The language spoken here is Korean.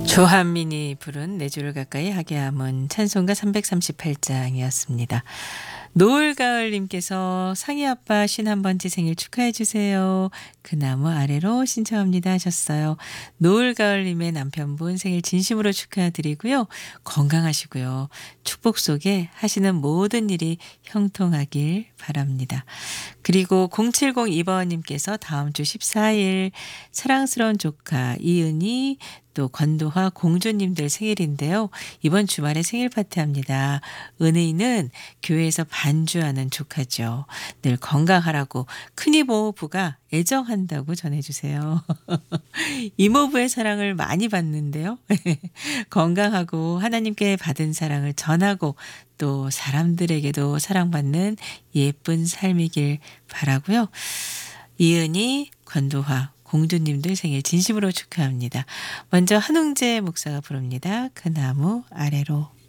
조한민이 부른 네 줄을 가까이 하게 함은 찬송가 338장이었습니다. 노을가을님께서 상희 아빠 51번째 생일 축하해 주세요. 그 나무 아래로 신청합니다 하셨어요. 노을가을님의 남편분 생일 진심으로 축하드리고요. 건강하시고요. 축복 속에 하시는 모든 일이 형통하길 바랍니다. 그리고 0702번님께서 다음 주 14일 사랑스러운 조카 이은이 또 권도화 공주님들 생일인데요. 이번 주말에 생일 파티합니다. 은희는 교회에서 반주하는 조카죠. 늘 건강하라고 큰이모부가 애정한다고 전해주세요. 이모부의 사랑을 많이 받는데요. 건강하고 하나님께 받은 사랑을 전하고 또 사람들에게도 사랑받는 예쁜 삶이길 바라고요. 이은희, 권도화, 공주님들 생일 진심으로 축하합니다. 먼저 한웅재 목사가 부릅니다. 그 나무 아래로.